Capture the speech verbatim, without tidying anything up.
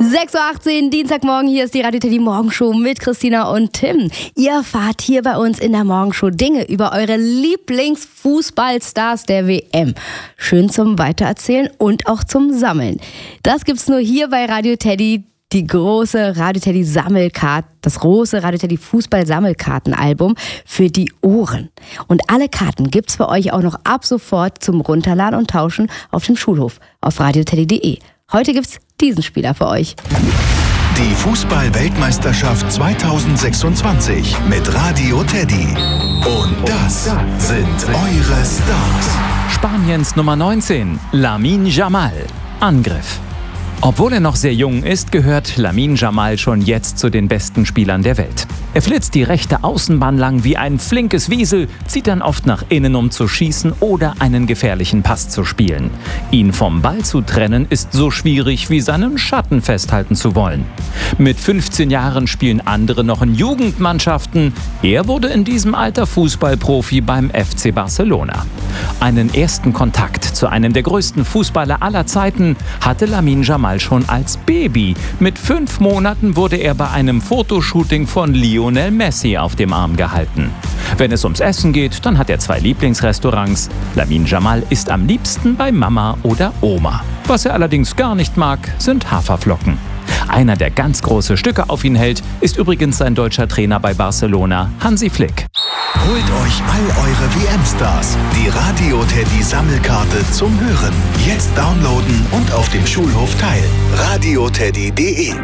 sechs Uhr achtzehn, Dienstagmorgen, hier ist die Radio Teddy Morgenshow mit Christina und Tim. Ihr erfahrt hier bei uns in der Morgenshow Dinge über eure Lieblingsfußballstars der W M. Schön zum Weitererzählen und auch zum Sammeln. Das gibt's nur hier bei Radio Teddy, die große Radio Teddy Sammelkarte, das große Radio Teddy Fußball-Sammelkartenalbum für die Ohren. Und alle Karten gibt's für euch auch noch ab sofort zum Runterladen und Tauschen auf dem Schulhof auf radioteddy punkt de. Heute gibt's diesen Spieler für euch. Die Fußball-Weltmeisterschaft zweitausendsechsundzwanzig mit Radio Teddy. Und das sind eure Stars. Spaniens Nummer neunzehn, Lamine Yamal. Angriff. Obwohl er noch sehr jung ist, gehört Lamine Yamal schon jetzt zu den besten Spielern der Welt. Er flitzt die rechte Außenbahn lang wie ein flinkes Wiesel, zieht dann oft nach innen, um zu schießen oder einen gefährlichen Pass zu spielen. Ihn vom Ball zu trennen ist so schwierig, wie seinen Schatten festhalten zu wollen. Mit fünfzehn Jahren spielen andere noch in Jugendmannschaften. Er wurde in diesem Alter Fußballprofi beim F C Barcelona. Einen ersten Kontakt zu einem der größten Fußballer aller Zeiten hatte Lamine Yamal schon als Baby. Mit fünf Monaten wurde er bei einem Fotoshooting von Lionel Messi auf dem Arm gehalten. Wenn es ums Essen geht, dann hat er zwei Lieblingsrestaurants. Lamine Yamal isst am liebsten bei Mama oder Oma. Was er allerdings gar nicht mag, sind Haferflocken. Einer, der ganz große Stücke auf ihn hält, ist übrigens sein deutscher Trainer bei Barcelona, Hansi Flick. Holt euch all eure W M-Stars. Die Radio Teddy Sammelkarte zum Hören. Jetzt downloaden und auf dem Schulhof teilen. radioteddy punkt de